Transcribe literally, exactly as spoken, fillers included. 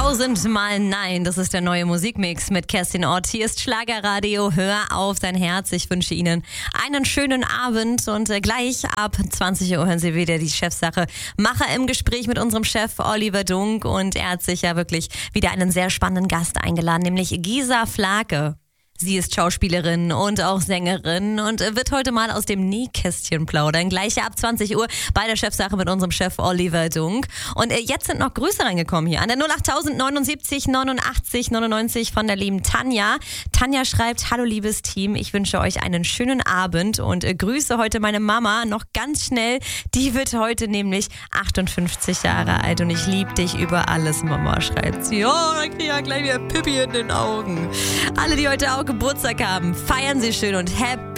Tausendmal Nein, das ist der neue Musikmix mit Kerstin Ott. Hier ist Schlagerradio, hör auf dein Herz. Ich wünsche Ihnen einen schönen Abend und äh, gleich ab zwanzig Uhr hören Sie wieder die Chefsache Macher im Gespräch mit unserem Chef Oliver Dunk und er hat sich ja wirklich wieder einen sehr spannenden Gast eingeladen, nämlich Gisa Flake. Sie ist Schauspielerin und auch Sängerin und wird heute mal aus dem Nähkästchen plaudern. Gleich ab zwanzig Uhr bei der Chefsache mit unserem Chef Oliver Dunk. Und jetzt sind noch Grüße reingekommen hier an der null acht neunundsiebzig neunundachtzig neunundneunzig von der lieben Tanja. Tanja schreibt, hallo liebes Team, ich wünsche euch einen schönen Abend und grüße heute meine Mama noch ganz schnell. Die wird heute nämlich achtundfünfzig Jahre alt und ich liebe dich über alles, Mama, schreibt sie. Oh, da kriege ich ja gleich wieder Pippi in den Augen. Alle, die heute auch Geburtstag haben, feiern Sie schön und happy